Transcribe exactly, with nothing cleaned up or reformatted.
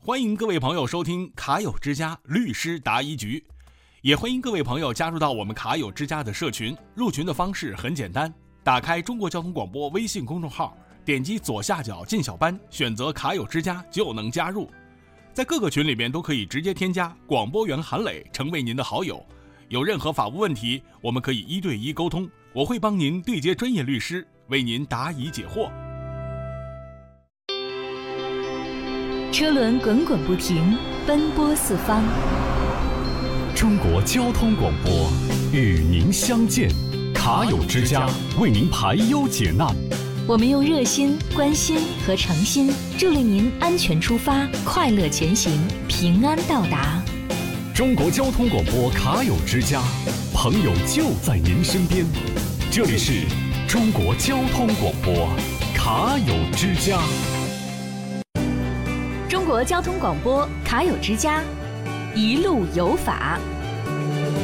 欢迎各位朋友收听卡友之家律师答疑局，也欢迎各位朋友加入到我们卡友之家的社群。入群的方式很简单，打开中国交通广播微信公众号，点击左下角进小班，选择卡友之家就能加入。在各个群里面都可以直接添加广播员韩磊成为您的好友。有任何法务问题，我们可以一对一沟通，我会帮您对接专业律师，为您答疑解惑。 车轮滚滚不停，奔波四方。 中国交通广播与您相见，卡友之家为您排忧解难。 我们用热心、关心和诚心助力您安全出发，快乐前行，平安到达。 中国交通广播卡友之家，朋友就在您身边。这里是中国交通广播卡友之家。 中国交通广播卡友之家，一路有法。